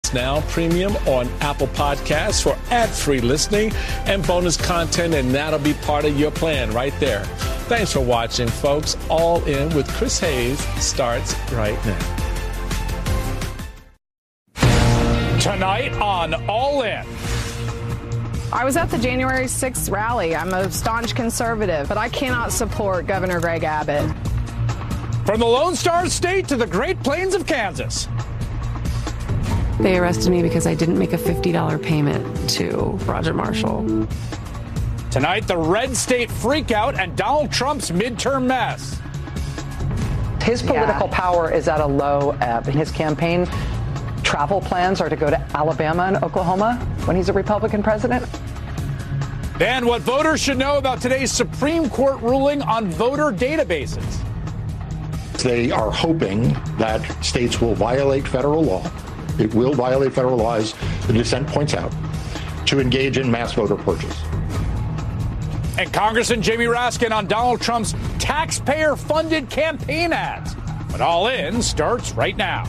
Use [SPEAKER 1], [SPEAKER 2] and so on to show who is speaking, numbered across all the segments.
[SPEAKER 1] Now Premium on Apple Podcasts for ad-free listening and bonus content, and that'll be part of your plan right there. Thanks for watching, folks. All In with Chris Hayes starts right now.
[SPEAKER 2] Tonight on All In.
[SPEAKER 3] I was at the January 6th rally. I'm a staunch conservative, but I cannot support Governor Greg Abbott.
[SPEAKER 2] From the Lone Star State to the Great Plains of Kansas.
[SPEAKER 4] They arrested me because I didn't make a $50 payment to Roger Marshall.
[SPEAKER 2] Tonight, the red state freakout and Donald Trump's midterm mess.
[SPEAKER 5] His political power is at a low ebb. In his campaign, travel plans are to go to Alabama and Oklahoma when he's a Republican president.
[SPEAKER 2] And what voters should know about today's Supreme Court ruling on voter databases.
[SPEAKER 6] They are hoping that states will violate federal law. It will violate federal law, as the dissent points out, to engage in mass voter purges.
[SPEAKER 2] And Congressman Jamie Raskin on Donald Trump's taxpayer-funded campaign ads. But All In starts right now.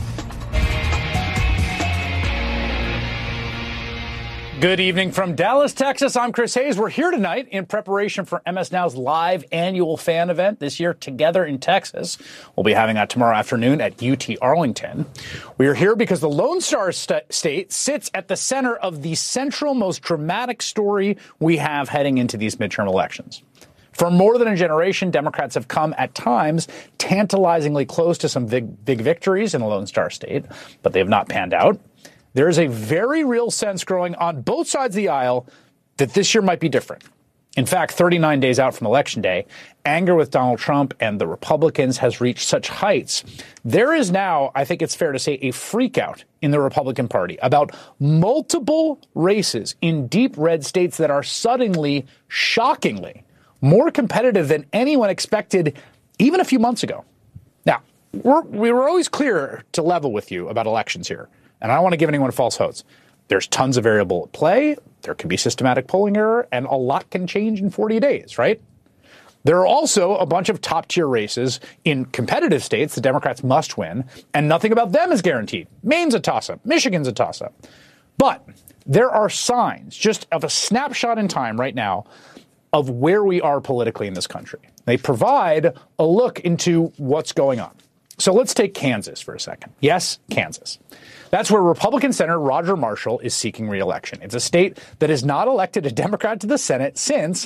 [SPEAKER 2] Good evening from Dallas, Texas. I'm Chris Hayes. We're here tonight in preparation for MS Now's live annual fan event this year, Together in Texas. We'll be having that tomorrow afternoon at UT Arlington. We are here because the Lone Star State sits at the center of the central, most dramatic story we have heading into these midterm elections. For more than a generation, Democrats have come at times tantalizingly close to some big victories in the Lone Star State, but they have not panned out. There is a very real sense growing on both sides of the aisle that this year might be different. In fact, 39 days out from Election Day, anger with Donald Trump and the Republicans has reached such heights. There is now, I think it's fair to say, a freakout in the Republican Party about multiple races in deep red states that are suddenly, shockingly, more competitive than anyone expected even a few months ago. Now, we were always clear to level with you about elections here. And I don't want to give anyone false hopes. There's tons of variable at play. There could be systematic polling error, and a lot can change in 40 days, right? There are also a bunch of top-tier races in competitive states the Democrats must win, and nothing about them is guaranteed. Maine's a toss-up. Michigan's a toss-up. But there are signs, just of a snapshot in time right now, of where we are politically in this country. They provide a look into what's going on. So let's take Kansas for a second. Yes, Kansas. That's where Republican Senator Roger Marshall is seeking re-election. It's a state that has not elected a Democrat to the Senate since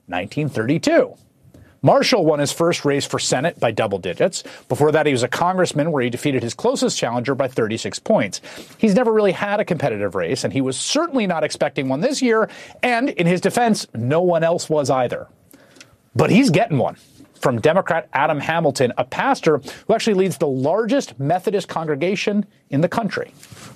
[SPEAKER 2] 1932. Marshall won his first race for Senate by double digits. Before that, he was a congressman where he defeated his closest challenger by 36 points. He's never really had a competitive race, and he was certainly not expecting one this year. And in his defense, no one else was either. But he's getting one from Democrat Adam Hamilton, a pastor who actually leads the largest Methodist congregation in the country.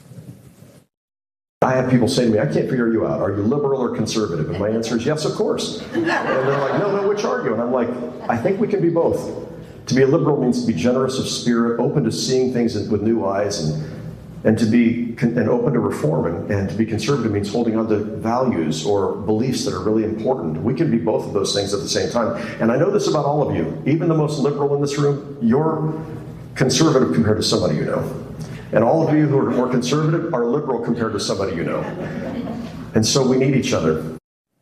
[SPEAKER 7] I have people say to me, I can't figure you out. Are you liberal or conservative? And my answer is yes, of course. And they're like, no, which are you? And I'm like, I think we can be both. To be a liberal means to be generous of spirit, open to seeing things with new eyes, and to be open to reform. And to be conservative means holding on to values or beliefs that are really important. We can be both of those things at the same time. And I know this about all of you. Even the most liberal in this room, you're conservative compared to somebody you know. And all of you who are more conservative are liberal compared to somebody you know. And so we need each other.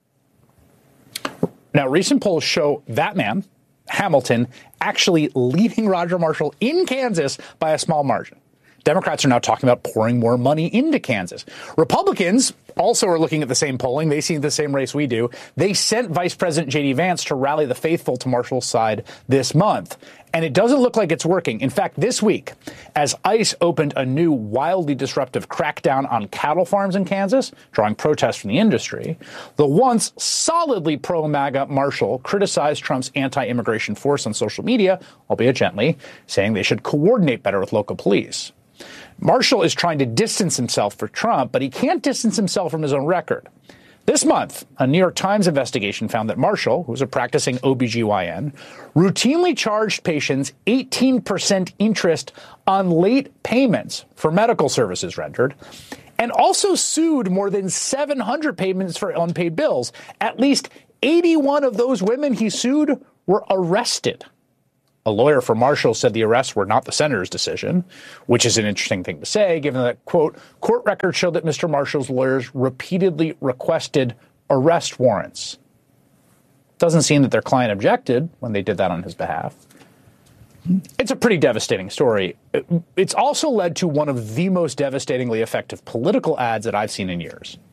[SPEAKER 2] Now, recent polls show that man, Hamilton, actually leading Roger Marshall in Kansas by a small margin. Democrats are now talking about pouring more money into Kansas. Republicans also are looking at the same polling. They see the same race we do. They sent Vice President J.D. Vance to rally the faithful to Marshall's side this month. And it doesn't look like it's working. In fact, this week, as ICE opened a new wildly disruptive crackdown on cattle farms in Kansas, drawing protests from the industry, the once solidly pro-MAGA Marshall criticized Trump's anti-immigration force on social media, albeit gently, saying they should coordinate better with local police. Marshall is trying to distance himself from Trump, but he can't distance himself from his own record. This month, a New York Times investigation found that Marshall, who's a practicing OBGYN, routinely charged patients 18% interest on late payments for medical services rendered, and also sued more than 700 payments for unpaid bills. At least 81 of those women he sued were arrested. A lawyer for Marshall said the arrests were not the senator's decision, which is an interesting thing to say, given that, quote, court records show that Mr. Marshall's lawyers repeatedly requested arrest warrants. Doesn't seem that their client objected when they did that on his behalf. It's a pretty devastating story. It's also led to one of the most devastatingly effective political ads that I've seen in years.